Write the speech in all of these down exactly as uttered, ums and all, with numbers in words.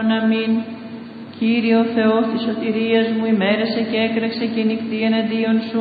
αιώνων. Αμήν. Κύριε ο Θεός της σωτηρίας μου, ημέρασε και έκραξε και νυχτή εναντίον σου.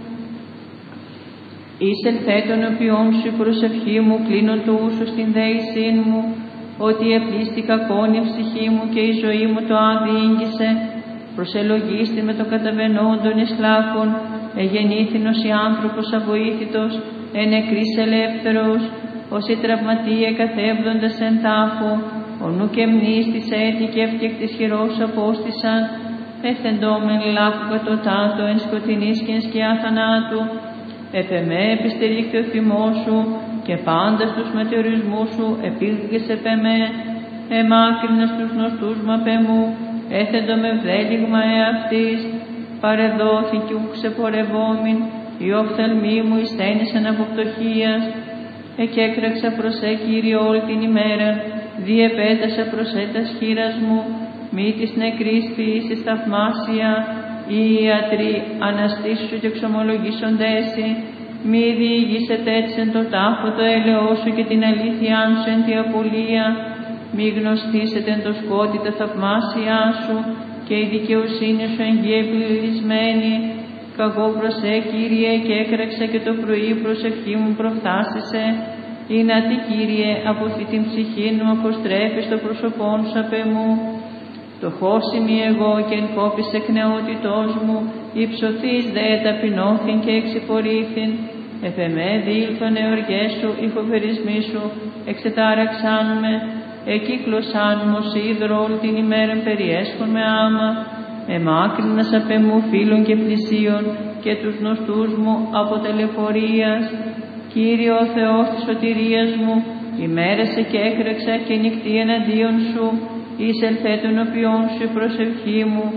Εισελθέ των οποίων σου η προσευχή μου, κλείνον το ούσο στην δέησή μου, ότι επλήστη κακόν η ψυχή μου και η ζωή μου το άδει ήγγισε. Προσελογίστη με το καταβαινόντων εις λάκων, εγεννήθηνος η άνθρωπος αβοήθητος, εν νεκρής ελεύθερος, ως οι τραυματίε καθέβδοντας εν τάφο, ο νου και μνής της έτη και εύκαικτης χειρός απόστησαν, εθεντόμεν λάκου κατωτάτω εν σκοτεινής και εν σκιά θανάτου. Επ' εμέ επιστερήχθη ο θυμός σου και πάντα στους μετεωρισμούς σου επήλθηκες επ' εμέ. Εμάκρυνας τους γνωστούς μου απ' εμού, έθεντο με βδέλιγμα εαυτής, παρεδόθηκε ου ξεπορευόμην, η οφθαλμή μου εισθένησαν από πτωχίας. Εκέκραξα προς σε, Κύριε, όλη την ημέρα, διεπέτασα προς σε τας χείρας μου, μη της νεκρής ποιήσης θαυμάσια, οι ιατροί αναστήσου και εξομολογήσοντέσι, μη διηγήσετε έτσι εν το τάφο το έλεό σου και την αλήθειά σου εν τη απολία, μη γνωστήσετε εν το σκότι τα θαυμάσια σου και η δικαιοσύνη σου εν γη επιλυσμένη. Καγώ προς σε, Κύριε, και έκραξα και το πρωί προσευχή μου προφθάσισε. Είναι τι, Κύριε, από αυτή την ψυχή μου αποστρέφεις το πρόσωπόν σου απ' εμού. Φτωχός είμαι εγώ και εν κόπης εκ νεότητός μου, υψωθείς δε ταπεινώθην και εξυπορήθην. Επ' εμέ διήλθον εωργές σου, οι φοβερισμοί σου, εξετάραξάν με, εκύκλωσάν μου ως ίδρο όλη την ημέρα περιέσχον με άμα. Εμάκρυνας απ' εμού φίλων και πλησίων και τους γνωστούς μου από τελεφορίας. Κύριε ο Θεός της σωτηρίας μου, ημέρασε και έκραξα και νυχτή εναντίον σου, εισελθέ των οποίων σου η προσευχή μου,